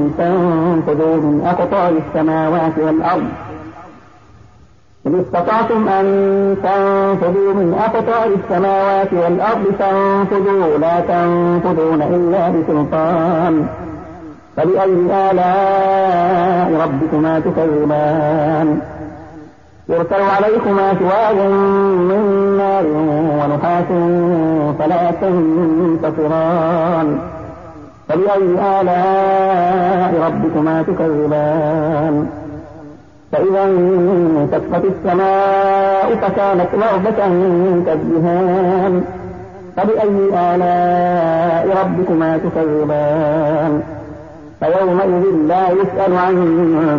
تنفذوا من أقطار السماوات والأرض إن استطعتم أن تنفذوا من أقطار السماوات والأرض فانفذوا لا تنفذون إلا بسلطان فبأي آلاء ربكما تكذبان يرسل عليكما شواظ من نار ونحاس فلا تنتصران فبأي آلاء ربكما تكذبان فإذا انشقت السماء فكانت وردة كالدهان فبأي آلاء ربكما تكذبان فيومئذ لا يسأل عن